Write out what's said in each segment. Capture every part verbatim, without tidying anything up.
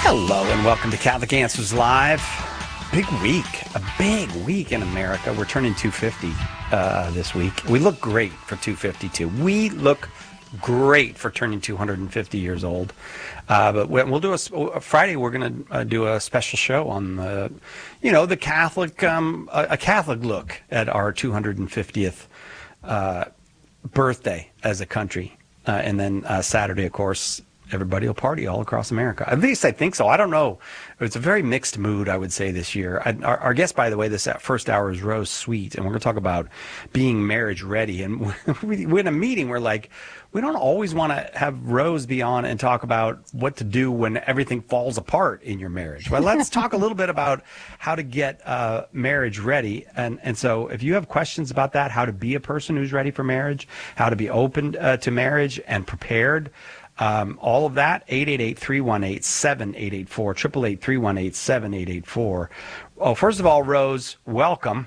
Hello and welcome to Catholic Answers Live. Big week, a big week in America. We're turning two fifty uh, this week. We look great for two fifty-two. We look great for turning two hundred fifty years old. Uh, but we'll do a Friday. We're going to uh, do a special show on the, you know, the Catholic, um, a, a Catholic look at our two hundred fiftieth uh, birthday as a country. Uh, and then uh, Saturday, of course, everybody will party all across America. At least I think so. I don't know. It's a very mixed mood, I would say, this year. I, our, our guest, by the way, this first hour is Rose Sweet, and we're going to talk about being marriage ready. And we're in a meeting where, like, we don't always want to have Rose be on and talk about what to do when everything falls apart in your marriage. But let's talk a little bit about how to get uh, marriage ready. And, and so if you have questions about that, how to be a person who's ready for marriage, how to be open uh, to marriage and prepared, Um, all of that, eight eight eight, three one eight, seven eight eight four, eight eight eight, three one eight, seven eight eight four. Oh, first of all, Rose, welcome.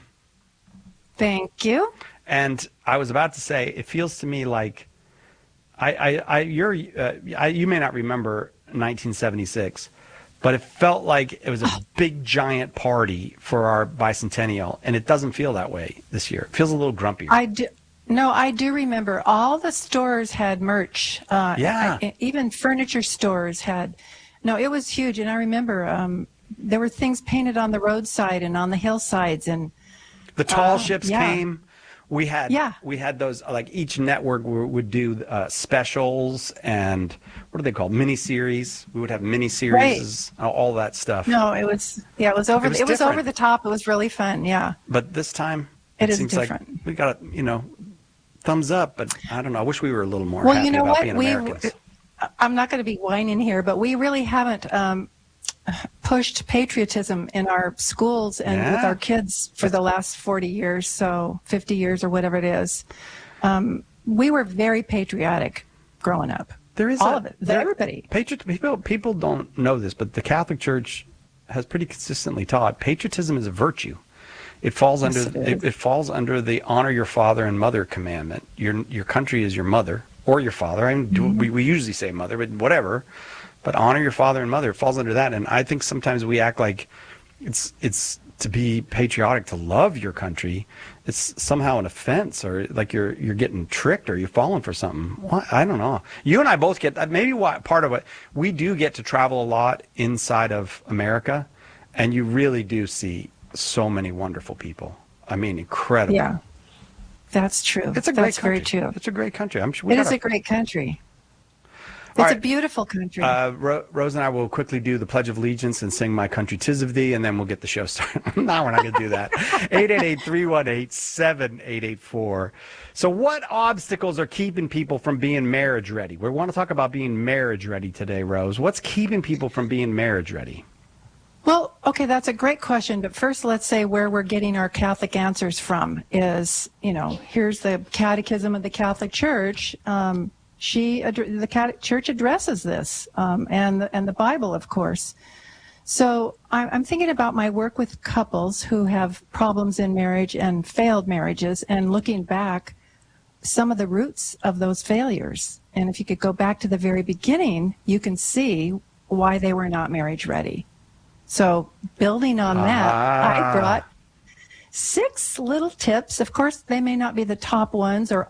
Thank you. And I was about to say, it feels to me like I, I, I you're, uh, I, you may not remember nineteen seventy-six, but it felt like it was a big, giant party for our bicentennial, and it doesn't feel that way this year. It feels a little grumpier. I do. No, I do remember all the stores had merch. Uh, yeah. I, even furniture stores had. No, it was huge. And I remember um, there were things painted on the roadside and on the hillsides. And the tall uh, ships yeah. came. We had yeah. we had those, like each network would do uh, specials and what are they called? Miniseries. We would have miniseries, right. all that stuff. No, it was, yeah, it was over, it was, it was over the top. It was really fun. Yeah. But this time, it, it is seems different. like we got, you know, thumbs up, but I don't know. I wish we were a little more well, happy you know about what? being we, Americans. I'm not going to be whining here, but we really haven't um, pushed patriotism in our schools and yeah. with our kids for the last forty years, so fifty years or whatever it is. Um, we were very patriotic growing up. There is all a, of it. There, everybody. Patriot people people don't know this, but the Catholic Church has pretty consistently taught patriotism is a virtue. It falls yes, under it, it, it falls under the honor your father and mother commandment. Your your country is your mother or your father. I mean, mm-hmm. we we usually say mother, but whatever. But honor your father and mother. It falls under that. And I think sometimes we act like it's it's to be patriotic, to love your country. It's somehow an offense, or like you're you're getting tricked, or you're falling for something. Well, I don't know. You and I both get that. Maybe what part of it we do get to travel a lot inside of America, and you really do see so many wonderful people. I mean, incredible. Yeah, that's true. It's a great that's country. very true. It's a great country. I'm sure we it gotta... is a great country. It's right. a beautiful country. Uh, Ro- Rose and I will quickly do the Pledge of Allegiance and sing My Country 'Tis of Thee, and then we'll get the show started. No, we're not going to do that. eight eight eight, three one eight, seven eight eight four. So what obstacles are keeping people from being marriage ready? We want to talk about being marriage ready today, Rose. What's keeping people from being marriage ready? Well, okay, that's a great question. But first, let's say where we're getting our Catholic answers from is, you know, here's the Catechism of the Catholic Church. Um, she, the Catholic Church addresses this, um, and, and the Bible, of course. So I'm thinking about my work with couples who have problems in marriage and failed marriages, and looking back some of the roots of those failures. And if you could go back to the very beginning, you can see why they were not marriage ready. So building on that, ah. I brought six little tips. Of course, they may not be the top ones or